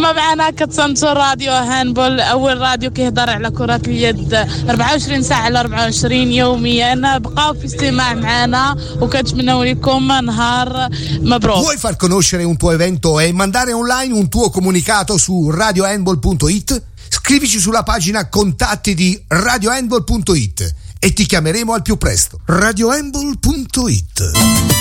ما معنا كتصنصر راديو هاندبول أول راديو كيهضر على كرة اليد 24 ساعة على 24 يوميا. بقاو في استماع معنا وكنتمنوا لكم نهار مبروك. Vuoi far conoscere un tuo evento e mandare online un tuo comunicato su radiohandball.it? Scrivici sulla pagina contatti di radiohandball.it e ti chiameremo al più presto. radiohandball.it